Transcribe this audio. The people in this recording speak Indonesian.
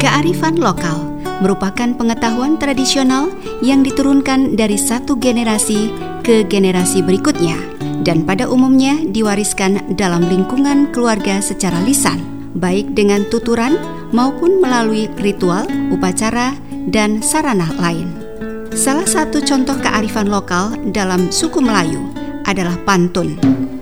Kearifan lokal merupakan pengetahuan tradisional yang diturunkan dari satu generasi ke generasi berikutnya dan pada umumnya diwariskan dalam lingkungan keluarga secara lisan, baik dengan tuturan maupun melalui ritual, upacara, dan sarana lain. Salah satu contoh kearifan lokal dalam suku Melayu adalah pantun.